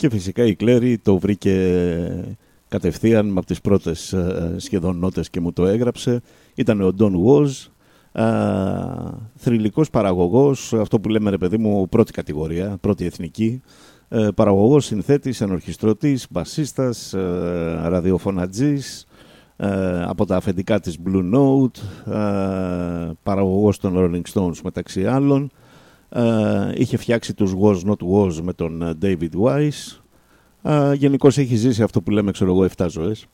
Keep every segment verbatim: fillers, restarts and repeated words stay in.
Και φυσικά η Κλέρι το βρήκε κατευθείαν από τις πρώτες σχεδόν νότες και μου το έγραψε. Ήταν ο Don Was, θρυλικός παραγωγός, αυτό που λέμε ρε παιδί μου πρώτη κατηγορία, πρώτη εθνική, παραγωγός, συνθέτης, ενορχιστρωτής, μπασίστας, ραδιοφωνατζής, από τα αφεντικά της Blue Note, παραγωγός των Rolling Stones μεταξύ άλλων. Είχε φτιάξει τους Was Not Was με τον David Wise. Γενικώς έχει ζήσει αυτό που λέμε ξέρω εγώ εφτά ζωές.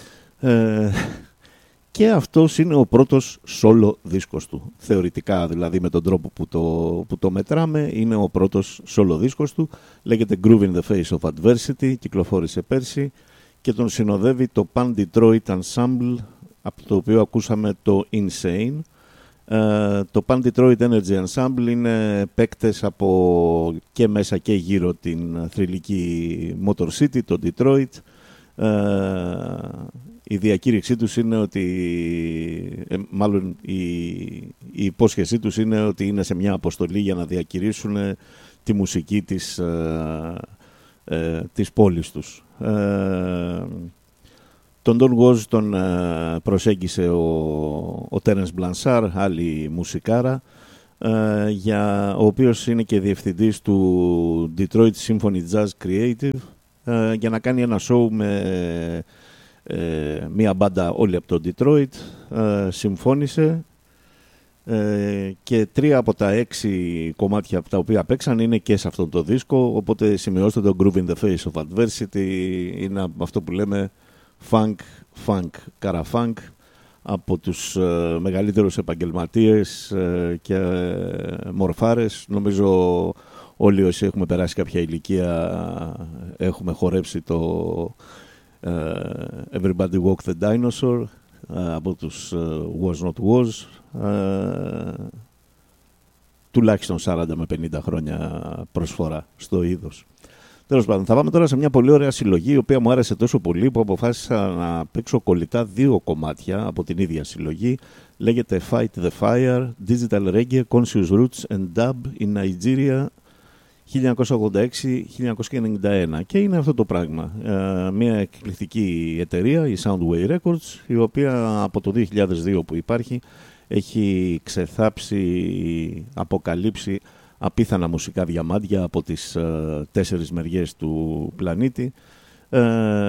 Και αυτός είναι ο πρώτος solo δίσκος του. Θεωρητικά δηλαδή με τον τρόπο που το, που το μετράμε είναι ο πρώτος solo δίσκος του. Λέγεται Groove in the Face of Adversity, κυκλοφόρησε πέρσι και τον συνοδεύει το Pan Detroit Ensemble, από το οποίο ακούσαμε το Insane. Uh, το Pan Detroit Energy Ensemble είναι παίκτες από και μέσα και γύρω την θρυλική Motor City, το Detroit. Uh, η διακήρυξή τους είναι ότι, ε, μάλλον η, η υπόσχεσή τους είναι ότι είναι σε μια αποστολή για να διακηρύσουν τη μουσική της, uh, uh, της πόλης τους. Uh, Τον Don Was τον uh, προσέγγισε ο, ο Terence Blanchard, άλλη μουσικάρα, uh, για, ο οποίος είναι και διευθυντής του Detroit Symphony Jazz Creative, uh, για να κάνει ένα show με uh, μία μπάντα όλη από το Detroit. Uh, συμφώνησε uh, και τρία από τα έξι κομμάτια από τα οποία παίξαν είναι και σε αυτό το δίσκο, οπότε σημειώστε το Groove in the Face of Adversity, είναι αυτό που λέμε funk, funk, καραφάνκ, από τους ε, μεγαλύτερους επαγγελματίες ε, και ε, μορφάρες. Νομίζω όλοι όσοι έχουμε περάσει κάποια ηλικία έχουμε χορέψει το ε, Everybody Walk the Dinosaur ε, από τους ε, Was Not Was, ε, τουλάχιστον σαράντα με πενήντα χρόνια προσφορά στο είδος. Τέλος πάντων, θα πάμε τώρα σε μια πολύ ωραία συλλογή, η οποία μου άρεσε τόσο πολύ που αποφάσισα να παίξω κολλητά δύο κομμάτια από την ίδια συλλογή. Λέγεται Fight the Fire, Digital Reggae, Conscious Roots and Dub in Nigeria χίλια εννιακόσια ογδόντα έξι με χίλια εννιακόσια ενενήντα ένα. Και είναι αυτό το πράγμα. Ε, μια εκπληκτική εταιρεία, η Soundway Records, η οποία από το δύο χιλιάδες δύο που υπάρχει έχει ξεθάψει, αποκαλύψει απίθανα μουσικά διαμάντια από τις ε, τέσσερις μεριές του πλανήτη ε,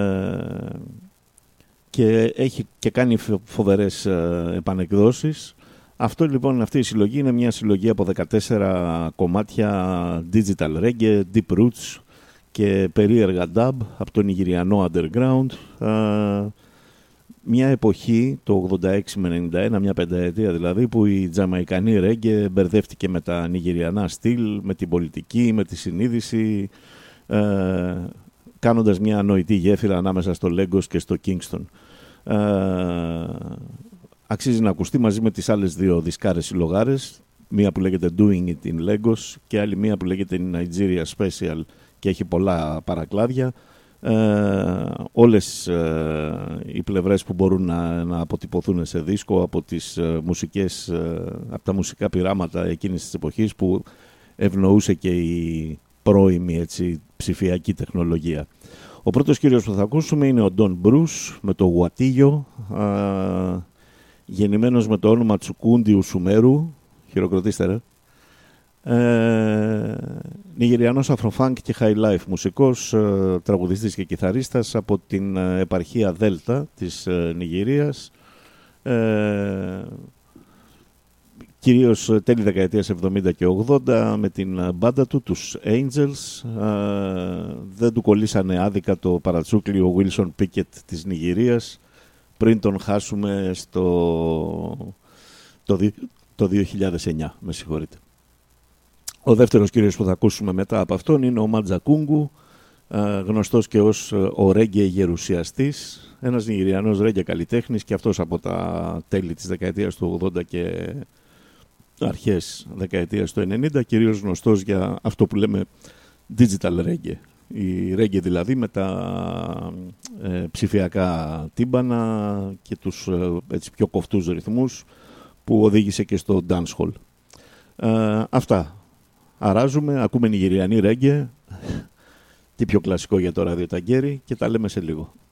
και έχει και κάνει φοβερές ε, επανεκδόσεις. Αυτό λοιπόν, αυτή η συλλογή είναι μια συλλογή από δεκατέσσερα κομμάτια digital reggae, deep roots και περίεργα dub από το νιγηριανό underground. Ε, μια εποχή, το ογδόντα έξι με ενενήντα ένα, μια πενταετία δηλαδή, που η τζαμαϊκανή ρέγγε μπερδεύτηκε με τα νιγηριανά στυλ, με την πολιτική, με τη συνείδηση, ε, κάνοντας μια νοητή γέφυρα ανάμεσα στο Λέγκος και στο Κίνγκστον. Ε, αξίζει να ακουστεί μαζί με τις άλλες δύο δισκάρες συλλογάρες, μία που λέγεται Doing It in Lagos και άλλη μία που λέγεται Nigeria Special και έχει πολλά παρακλάδια. Ε, όλες ε, οι πλευρές που μπορούν να, να αποτυπωθούν σε δίσκο από, τις, ε, μουσικές, ε, από τα μουσικά πειράματα εκείνης της εποχής που ευνοούσε και η πρώιμη έτσι, ψηφιακή τεχνολογία. Ο πρώτος κύριος που θα ακούσουμε είναι ο Don Bruce με το Γουατίγιο, ε, γεννημένος με το όνομα Τσουκούντιου Σουμέρου, χειροκροτήστε ρε. Ε, Νιγηριανός αφροφάνκ και high life μουσικός, ε, τραγουδιστής και κιθαρίστας από την ε, επαρχία Δέλτα της ε, Νιγηρίας, ε, κυρίως τέλη δεκαετίας εβδομήντα και ογδόντα με την μπάντα του, τους Angels. Ε, δεν του κολλήσανε άδικα το παρατσούκλιο Wilson Pickett της Νιγηρίας πριν τον χάσουμε στο το, το δύο χιλιάδες εννιά, με συγχωρείτε. Ο δεύτερος κύριος που θα ακούσουμε μετά από αυτόν είναι ο Μάτζα Κούγκου, γνωστός και ως ο ρέγγε γερουσιαστής, ένας Νιγηριανός ρέγγε καλλιτέχνης και αυτός από τα τέλη της δεκαετίας του ογδόντα και αρχές δεκαετίας του ενενήντα, κυρίως γνωστός για αυτό που λέμε digital reggae. Η reggae δηλαδή με τα ε, ψηφιακά τύμπανα και τους ε, έτσι, πιο κοφτούς ρυθμούς που οδήγησε και στο dancehall. Ε, αυτά. Αράζουμε, ακούμε νιγηριανή ρέγγε Τι πιο κλασικό για το ραδιοταγκέρι και τα λέμε σε λίγο.